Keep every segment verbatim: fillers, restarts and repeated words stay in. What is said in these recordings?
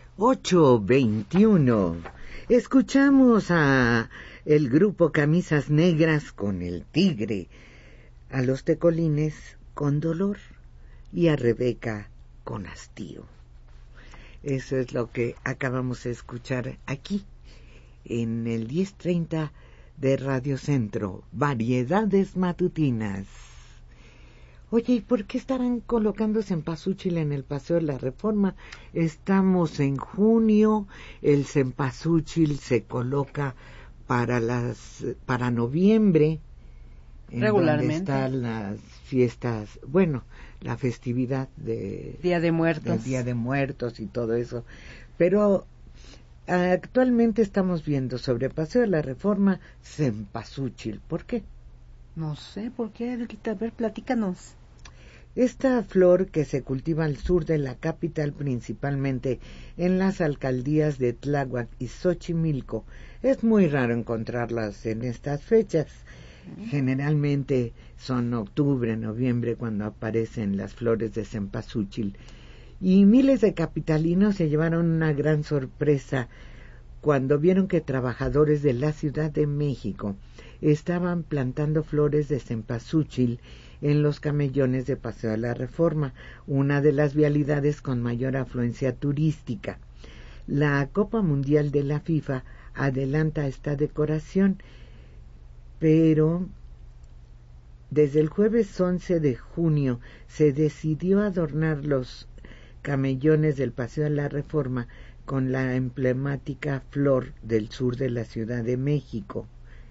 ocho veintiuno. Escuchamos a el grupo Camisas Negras con El Tigre, a los Tecolines con Dolor y a Rebeca con Hastío. Eso es lo que acabamos de escuchar aquí en el diez treinta de Radio Centro, Variedades Matutinas. Oye, ¿y por qué estarán colocando cempasúchil en el Paseo de la Reforma? Estamos en junio, el cempasúchil se coloca para las para noviembre, en regularmente donde están las fiestas, bueno, la festividad de Día de Muertos, del Día de Muertos y todo eso. Pero actualmente estamos viendo sobre Paseo de la Reforma cempasúchil. ¿Por qué? No sé por qué, Edith, a ver, platícanos. Esta flor, que se cultiva al sur de la capital, principalmente en las alcaldías de Tláhuac y Xochimilco, es muy raro encontrarlas en estas fechas. Generalmente son octubre, noviembre cuando aparecen las flores de cempasúchil. Y miles de capitalinos se llevaron una gran sorpresa cuando vieron que trabajadores de la Ciudad de México estaban plantando flores de cempasúchil en los camellones de Paseo de la Reforma, una de las vialidades con mayor afluencia turística. La Copa Mundial de la FIFA adelanta esta decoración, pero desde el jueves once de junio se decidió adornar los camellones del Paseo de la Reforma con la emblemática flor del sur de la Ciudad de México.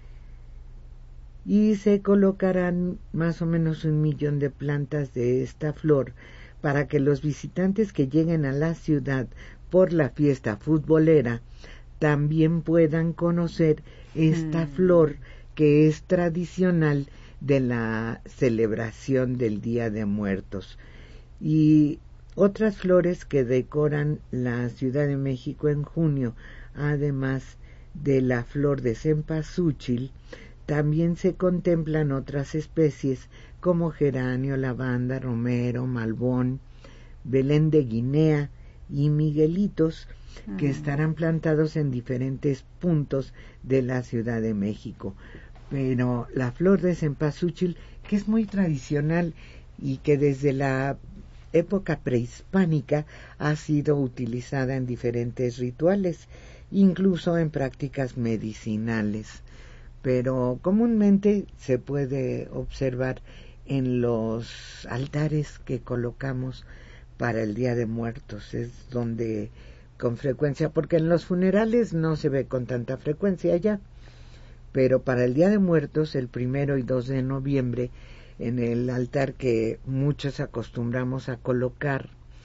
Y se colocarán más o menos un millón de plantas de esta flor para que los visitantes que lleguen a la ciudad por la fiesta futbolera también puedan conocer esta mm. flor que es tradicional de la celebración del Día de Muertos. Y otras flores que decoran la Ciudad de México en junio, además de la flor de cempasúchil, también se contemplan otras especies como geranio, lavanda, romero, malbón, Belén de Guinea y miguelitos, mm. que estarán plantados en diferentes puntos de la Ciudad de México. Pero la flor de cempasúchil, que es muy tradicional y que desde la época prehispánica ha sido utilizada en diferentes rituales, incluso en prácticas medicinales. Pero comúnmente se puede observar en los altares que colocamos para el Día de Muertos. Es donde con frecuencia, porque en los funerales no se ve con tanta frecuencia ya, pero para el Día de Muertos, el primero y dos de noviembre, en el altar que muchos acostumbramos a colocar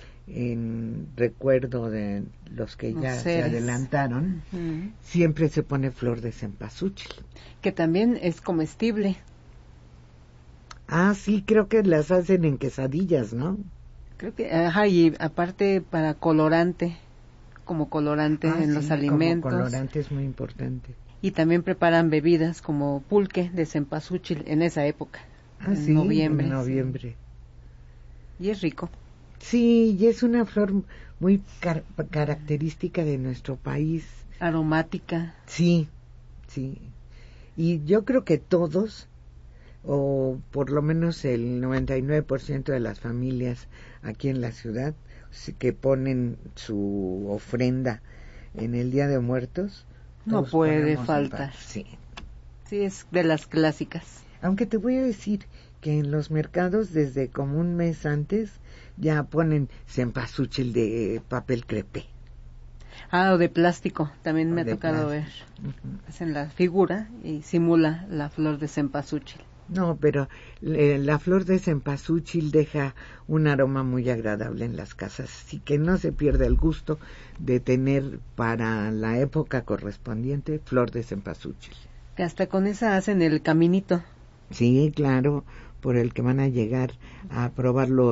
en recuerdo de los que ya se adelantaron, uh-huh. siempre se pone flor de cempasúchil. Que también es comestible. Ah, sí, creo que las hacen en quesadillas, ¿no? Creo que, ajá, y aparte para colorante, como colorante ah, en sí, los alimentos. Como colorante es muy importante. Y también preparan bebidas como pulque de cempasúchil en esa época. Ah, en sí, noviembre. en noviembre. Sí. Y es rico. Sí, y es una flor muy car- característica de nuestro país. Aromática. Sí, sí. Y yo creo que todos, o por lo menos el noventa y nueve por ciento de las familias aquí en la ciudad, que ponen su ofrenda en el Día de Muertos, no puede faltar. Sí. Sí, es de las clásicas. Aunque te voy a decir que en los mercados desde como un mes antes ya ponen cempasúchil de papel crepé. Ah, o de plástico, también o me ha tocado plástico. ver. Uh-huh. Hacen la figura y simula la flor de cempasúchil. No, pero eh, la flor de cempasúchil deja un aroma muy agradable en las casas, así que no se pierde el gusto de tener para la época correspondiente flor de cempasúchil. Que hasta con esa hacen el caminito. Sí, claro, por el que van a llegar a probar los